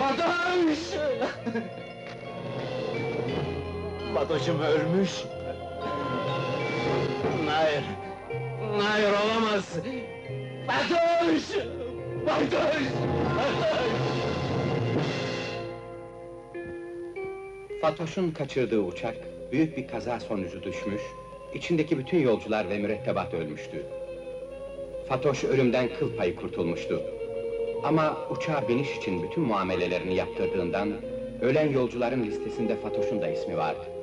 Fatoş! Fatoş'um ölmüş. Hayır, hayır olamaz! Fatoş! Fatoş! Fatoş! Fatoş'un kaçırdığı uçak, büyük bir kaza sonucu düşmüş, içindeki bütün yolcular ve mürettebat ölmüştü. Fatoş ölümden kıl payı kurtulmuştu. Ama uçağa biniş için bütün muamelelerini yaptırdığından, ölen yolcuların listesinde Fatoş'un da ismi vardı.